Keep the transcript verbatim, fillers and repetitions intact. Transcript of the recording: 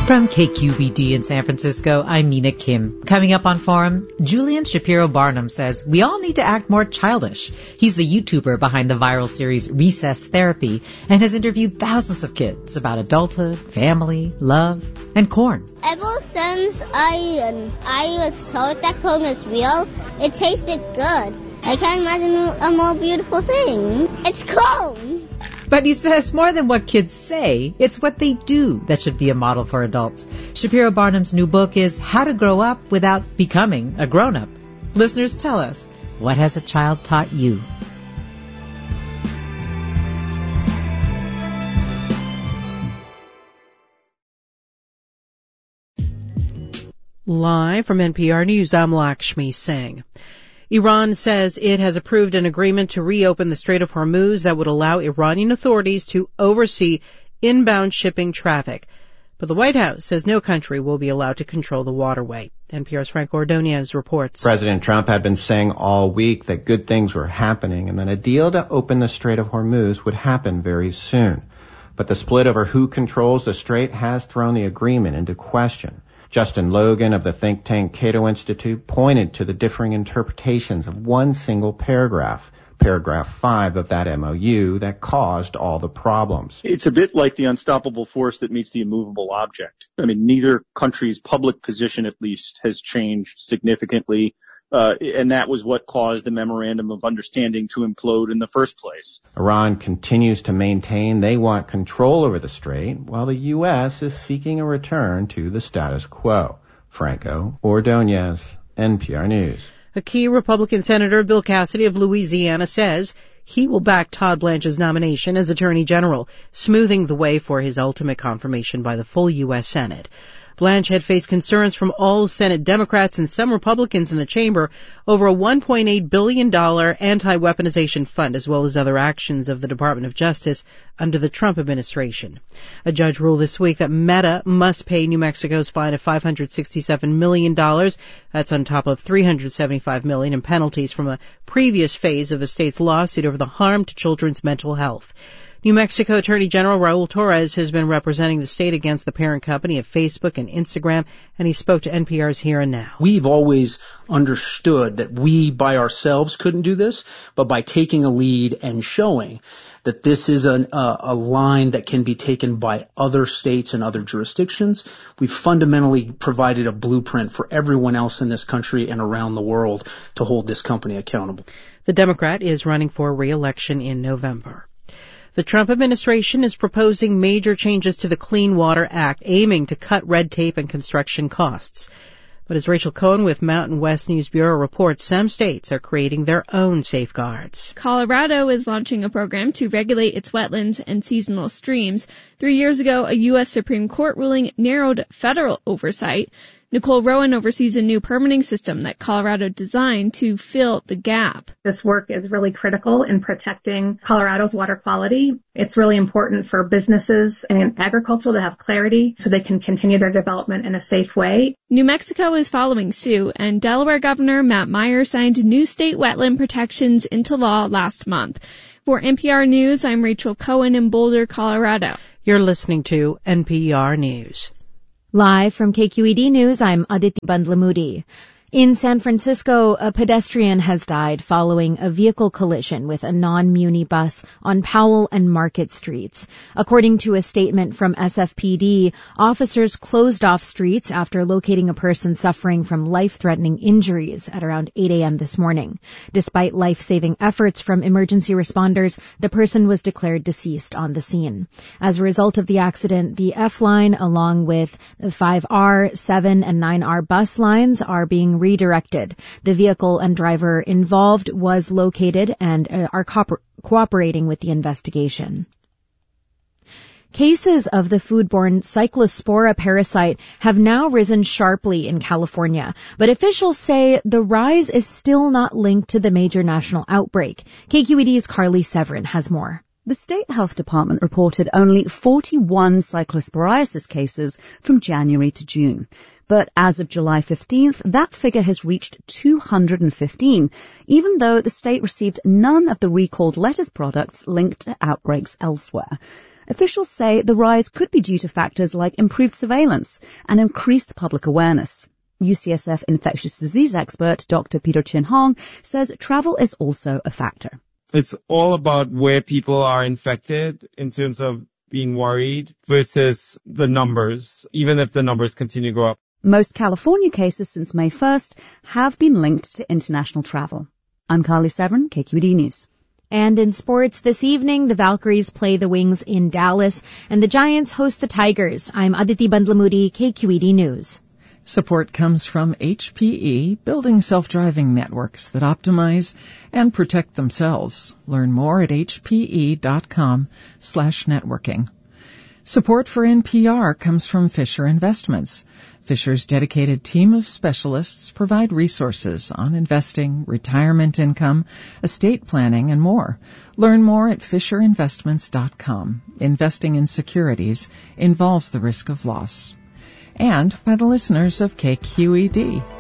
From K Q B D in San Francisco, I'm Nina Kim. Coming up on Forum, Julian Shapiro-Barnum says we all need to act more childish. He's the YouTuber behind the viral series Recess Therapy and has interviewed thousands of kids about adulthood, family, love, and corn. Ever since I, I was told that corn is real, it tasted good. I can't imagine a more beautiful thing. It's corn! But he says more than what kids say, it's what they do that should be a model for adults. Shapiro-Barnum's new book is How to Grow Up Without Becoming a Grown-Up. Listeners, tell us, what has a child taught you? Live from N P R News, I'm Lakshmi Singh. Iran says it has approved an agreement to reopen the Strait of Hormuz that would allow Iranian authorities to oversee inbound shipping traffic. But the White House says no country will be allowed to control the waterway. N P R's Frank Ordonez reports. President Trump had been saying all week that good things were happening and that a deal to open the Strait of Hormuz would happen very soon. But the split over who controls the strait has thrown the agreement into question. Justin Logan of the think tank Cato Institute pointed to the differing interpretations of one single paragraph, paragraph five of that M O U, that caused all the problems. It's a bit like the unstoppable force that meets the immovable object. I mean, neither country's public position, at least, has changed significantly, uh, and that was what caused the Memorandum of Understanding to implode in the first place. Iran continues to maintain they want control over the strait, while the U S is seeking a return to the status quo. Franco Ordonez, N P R News. A key Republican Senator, Bill Cassidy of Louisiana, says he will back Todd Blanche's nomination as Attorney General, smoothing the way for his ultimate confirmation by the full U S Senate. Blanche had faced concerns from all Senate Democrats and some Republicans in the chamber over a one point eight billion dollars anti-weaponization fund, as well as other actions of the Department of Justice under the Trump administration. A judge ruled this week that Meta must pay New Mexico's fine of five hundred sixty-seven million dollars. That's on top of three hundred seventy-five million dollars in penalties from a previous phase of the state's lawsuit over the harm to children's mental health. New Mexico Attorney General Raul Torres has been representing the state against the parent company of Facebook and Instagram, and he spoke to N P R's Here and Now. We've always understood that we by ourselves couldn't do this, but by taking a lead and showing that this is a, a line that can be taken by other states and other jurisdictions, we've fundamentally provided a blueprint for everyone else in this country and around the world to hold this company accountable. The Democrat is running for re-election in November. The Trump administration is proposing major changes to the Clean Water Act, aiming to cut red tape and construction costs. But as Rachel Cohen with Mountain West News Bureau reports, some states are creating their own safeguards. Colorado is launching a program to regulate its wetlands and seasonal streams. Three years ago, a U S Supreme Court ruling narrowed federal oversight. Nicole Rowan oversees a new permitting system that Colorado designed to fill the gap. This work is really critical in protecting Colorado's water quality. It's really important for businesses and agriculture to have clarity so they can continue their development in a safe way. New Mexico is following suit, and Delaware Governor Matt Meyer signed new state wetland protections into law last month. For N P R News, I'm Rachel Cohen in Boulder, Colorado. You're listening to N P R News. Live from K Q E D News, I'm Aditi Bandlamudi. In San Francisco, a pedestrian has died following a vehicle collision with a non-Muni bus on Powell and Market Streets. According to a statement from S F P D, officers closed off streets after locating a person suffering from life-threatening injuries at around eight a.m. this morning. Despite life-saving efforts from emergency responders, the person was declared deceased on the scene. As a result of the accident, the F line, along with the five R, seven, and nine R bus lines, are being redirected. The vehicle and driver involved was located and are co- cooperating with the investigation. Cases of the foodborne Cyclospora parasite have now risen sharply in California, but officials say the rise is still not linked to the major national outbreak. K Q E D's Carly Severin has more. The State Health Department reported only forty-one cyclosporiasis cases from January to June. But as of July fifteenth, that figure has reached two hundred fifteen, even though the state received none of the recalled lettuce products linked to outbreaks elsewhere. Officials say the rise could be due to factors like improved surveillance and increased public awareness. U C S F infectious disease expert Doctor Peter Chin Hong says travel is also a factor. It's all about where people are infected in terms of being worried versus the numbers, even if the numbers continue to go up. Most California cases since May first have been linked to international travel. I'm Carly Severin, K Q E D News. And in sports this evening, the Valkyries play the Wings in Dallas, and the Giants host the Tigers. I'm Aditi Bandlamudi, K Q E D News. Support comes from H P E, building self-driving networks that optimize and protect themselves. Learn more at hpe.com slash networking. Support for N P R comes from Fisher Investments. Fisher's dedicated team of specialists provide resources on investing, retirement income, estate planning, and more. Learn more at fisher investments dot com. Investing in securities involves the risk of loss. And by the listeners of K Q E D.